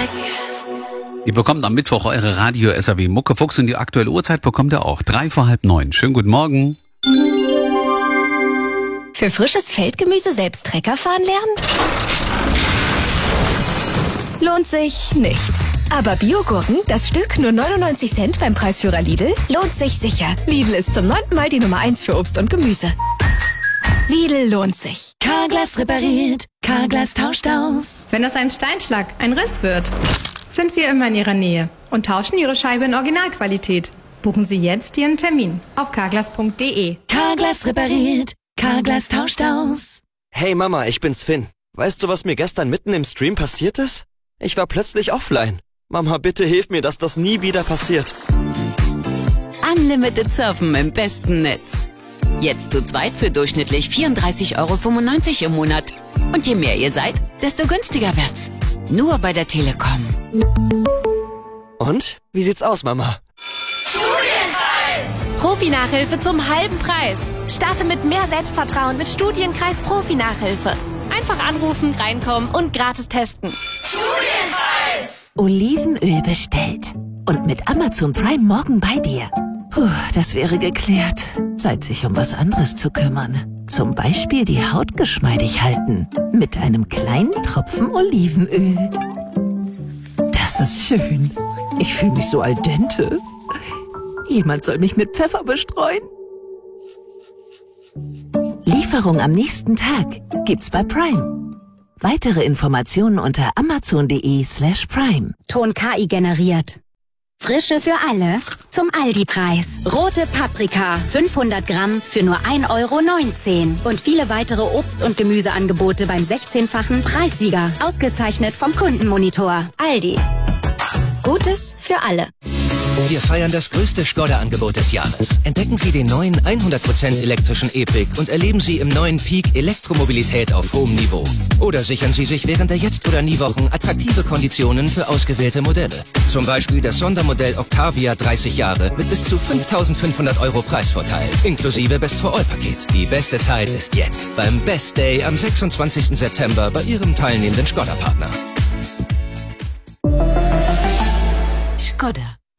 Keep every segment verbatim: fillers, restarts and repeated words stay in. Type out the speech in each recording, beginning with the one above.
Ihr bekommt am Mittwoch eure Radio S A W Muckefuchs und die aktuelle Uhrzeit bekommt ihr auch. Drei vor halb neun. Schönen guten Morgen. Für frisches Feldgemüse selbst Trecker fahren lernen? Lohnt sich nicht. Aber Biogurken, das Stück nur neunundneunzig Cent beim Preisführer Lidl, lohnt sich sicher. Lidl ist zum neunten Mal die Nummer eins für Obst und Gemüse. Lidl lohnt sich. Carglass repariert, Carglass tauscht aus. Wenn aus einem Steinschlag ein Riss wird, sind wir immer in Ihrer Nähe und tauschen Ihre Scheibe in Originalqualität. Buchen Sie jetzt Ihren Termin auf carglass punkt de. Carglass repariert, Carglass tauscht aus. Hey Mama, ich bin's Finn. Weißt du, was mir gestern mitten im Stream passiert ist? Ich war plötzlich offline. Mama, bitte hilf mir, dass das nie wieder passiert. Unlimited Surfen im besten Netz. Jetzt zu zweit für durchschnittlich vierunddreißig Euro fünfundneunzig im Monat. Und je mehr ihr seid, desto günstiger wird's. Nur bei der Telekom. Und? Wie sieht's aus, Mama? Studienkreis! Profi-Nachhilfe zum halben Preis. Starte mit mehr Selbstvertrauen mit Studienkreis Profi-Nachhilfe. Einfach anrufen, reinkommen und gratis testen. Studienkreis! Olivenöl bestellt. Und mit Amazon Prime morgen bei dir. Puh, das wäre geklärt. Zeit, sich um was anderes zu kümmern. Zum Beispiel die Haut geschmeidig halten. Mit einem kleinen Tropfen Olivenöl. Das ist schön. Ich fühle mich so al dente. Jemand soll mich mit Pfeffer bestreuen. Lieferung am nächsten Tag gibt's bei Prime. Weitere Informationen unter amazon.de slash prime. Ton K I generiert. Frische für alle zum Aldi-Preis. Rote Paprika, fünfhundert Gramm für nur ein Euro neunzehn. Und viele weitere Obst- und Gemüseangebote beim sechzehnfachen Preissieger. Ausgezeichnet vom Kundenmonitor. Aldi. Gutes für alle. Wir feiern das größte Skoda-Angebot des Jahres. Entdecken Sie den neuen hundert Prozent elektrischen E-Pick und erleben Sie im neuen Peak Elektromobilität auf hohem Niveau. Oder sichern Sie sich während der Jetzt- oder Nie-Wochen attraktive Konditionen für ausgewählte Modelle. Zum Beispiel das Sondermodell Octavia dreißig Jahre mit bis zu fünftausendfünfhundert Euro Preisvorteil, inklusive Best-for-All-Paket. Die beste Zeit ist jetzt beim Best Day am sechsundzwanzigsten September bei Ihrem teilnehmenden Skoda-Partner. Skoda.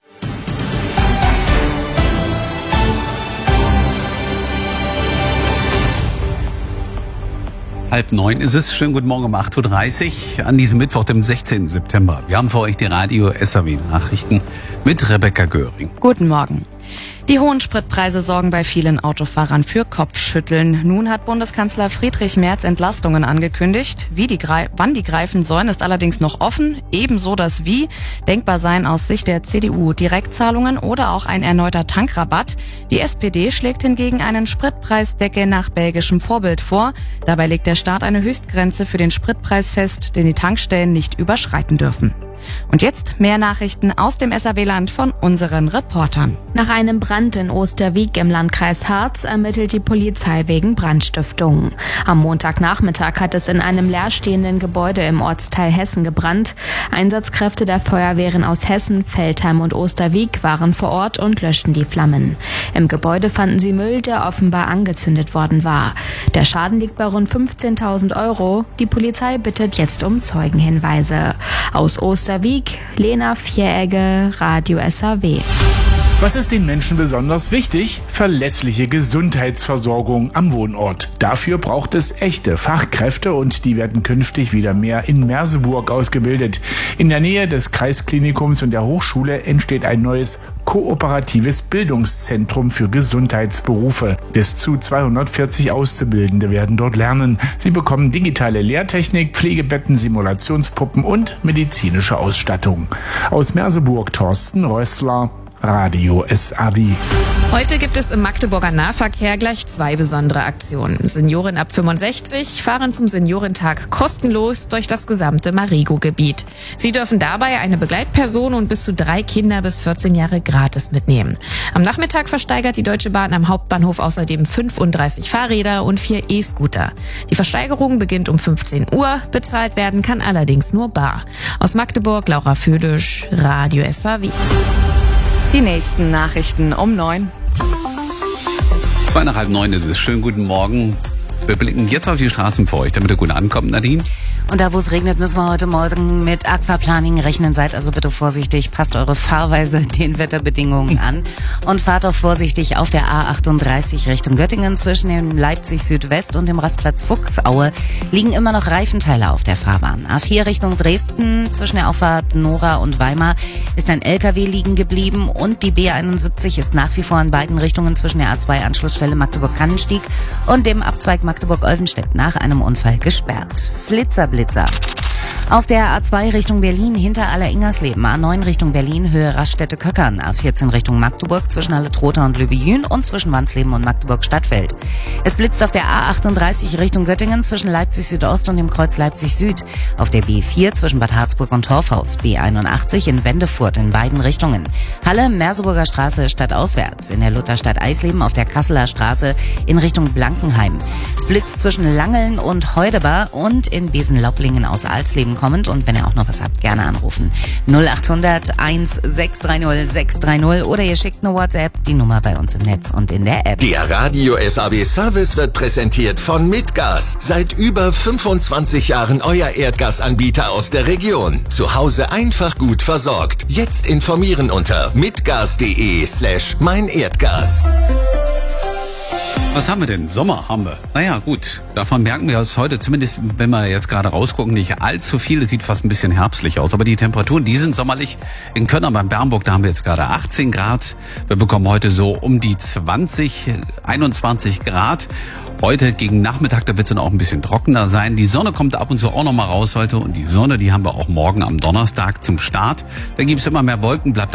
Halb neun ist es. Schönen guten Morgen um acht Uhr dreißig an diesem Mittwoch, dem sechzehnten September. Wir haben für euch die Radio S A W Nachrichten mit Rebecca Göring. Guten Morgen. Die hohen Spritpreise sorgen bei vielen Autofahrern für Kopfschütteln. Nun hat Bundeskanzler Friedrich Merz Entlastungen angekündigt. Wie die grei- wann die greifen sollen, ist allerdings noch offen. Ebenso das Wie denkbar sein aus Sicht der C D U. Direktzahlungen oder auch ein erneuter Tankrabatt. Die S P D schlägt hingegen einen Spritpreisdeckel nach belgischem Vorbild vor. Dabei legt der Staat eine Höchstgrenze für den Spritpreis fest, den die Tankstellen nicht überschreiten dürfen. Und jetzt mehr Nachrichten aus dem S A W-Land von unseren Reportern. Nach einem Brand in Osterwieck im Landkreis Harz ermittelt die Polizei wegen Brandstiftung. Am Montagnachmittag hat es in einem leerstehenden Gebäude im Ortsteil Hessen gebrannt. Einsatzkräfte der Feuerwehren aus Hessen, Veltheim und Osterwieck waren vor Ort und löschten die Flammen. Im Gebäude fanden sie Müll, der offenbar angezündet worden war. Der Schaden liegt bei rund fünfzehntausend Euro. Die Polizei bittet jetzt um Zeugenhinweise. Aus Osterwieck Lena Vieregge, Radio S A W. Was ist den Menschen besonders wichtig? Verlässliche Gesundheitsversorgung am Wohnort. Dafür braucht es echte Fachkräfte und die werden künftig wieder mehr in Merseburg ausgebildet. In der Nähe des Kreisklinikums und der Hochschule entsteht ein neues kooperatives Bildungszentrum für Gesundheitsberufe. Bis zu zweihundertvierzig Auszubildende werden dort lernen. Sie bekommen digitale Lehrtechnik, Pflegebetten, Simulationspuppen und medizinische Ausstattung. Aus Merseburg Thorsten Rössler, Radio S A W. Heute gibt es im Magdeburger Nahverkehr gleich zwei besondere Aktionen. Senioren ab fünfundsechzig fahren zum Seniorentag kostenlos durch das gesamte Marigo-Gebiet. Sie dürfen dabei eine Begleitperson und bis zu drei Kinder bis vierzehn Jahre gratis mitnehmen. Am Nachmittag versteigert die Deutsche Bahn am Hauptbahnhof außerdem fünfunddreißig Fahrräder und vier E-Scooter. Die Versteigerung beginnt um fünfzehn Uhr, bezahlt werden kann allerdings nur bar. Aus Magdeburg, Laura Födisch, Radio S A W. Die nächsten Nachrichten um neun. Zwei nach halb neun ist es. Schönen guten Morgen. Wir blicken jetzt auf die Straßen für euch, damit ihr gut ankommt, Nadine. Und da, wo es regnet, müssen wir heute Morgen mit Aquaplaning rechnen. Seid also bitte vorsichtig, passt eure Fahrweise den Wetterbedingungen an und fahrt auch vorsichtig auf der A achtunddreißig Richtung Göttingen. Zwischen dem Leipzig Südwest und dem Rastplatz Fuchsaue liegen immer noch Reifenteile auf der Fahrbahn. A vier Richtung Dresden, zwischen der Auffahrt Nora und Weimar ist ein L K W liegen geblieben und die B einundsiebzig ist nach wie vor in beiden Richtungen zwischen der A zwei Anschlussstelle Magdeburg-Kannenstieg und dem Abzweig Magdeburg-Olvenstedt nach einem Unfall gesperrt. Flitzer, Blitzer. Auf der A zwei Richtung Berlin hinter Aller-Ingersleben, A neun Richtung Berlin Höhe Raststätte-Köckern, A vierzehn Richtung Magdeburg zwischen Halle-Trotha und Lübejün und zwischen Wansleben und Magdeburg-Stadtfeld. Es blitzt auf der A achtunddreißig Richtung Göttingen zwischen Leipzig Südost und dem Kreuz Leipzig Süd, auf der B vier zwischen Bad Harzburg und Torfhaus, B einundachtzig in Wendefurt in beiden Richtungen. Halle, Merseburger Straße stadtauswärts, in der Lutherstadt Eisleben auf der Kasseler Straße in Richtung Blankenheim. Es blitzt zwischen Langeln und Heudebar und in Besenlaublingen aus Alsleben kommend und wenn ihr auch noch was habt, gerne anrufen. null achthundert eins sechs drei null sechs drei null oder ihr schickt eine WhatsApp, die Nummer bei uns im Netz und in der App. Der Radio S A W Service wird präsentiert von Mitgas. Seit über fünfundzwanzig Jahren euer Erdgasanbieter aus der Region. Zu Hause einfach gut versorgt. Jetzt informieren unter mitgas.de slash mein Erdgas. Was haben wir denn? Sommer haben wir. Naja, gut. Davon merken wir es heute, zumindest wenn wir jetzt gerade rausgucken, nicht allzu viel. Es sieht fast ein bisschen herbstlich aus. Aber die Temperaturen, die sind sommerlich. In Köln beim Bernburg, da haben wir jetzt gerade achtzehn Grad. Wir bekommen heute so um die zwanzig, einundzwanzig Grad. Heute gegen Nachmittag, da wird es dann auch ein bisschen trockener sein. Die Sonne kommt ab und zu auch noch mal raus heute. Und die Sonne, die haben wir auch morgen am Donnerstag zum Start. Da gibt es immer mehr Wolken, bleibt